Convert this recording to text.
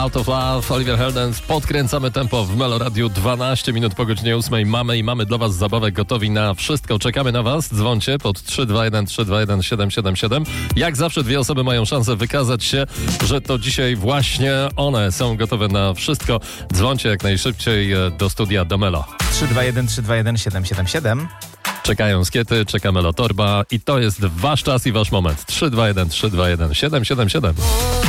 Out of Love, Oliver Heldens. Podkręcamy tempo w Melo Radiu. 12 minut po godzinie 8 mamy dla was zabawę, gotowi na wszystko. Czekamy na was. Dzwońcie pod 321 777. Jak zawsze dwie osoby mają szansę wykazać się, że to dzisiaj właśnie one są gotowe na wszystko. Dzwońcie jak najszybciej do studia do Melo. 321 777. Czekają skiety, czeka Melo Torba i to jest wasz czas i wasz moment. 321 777.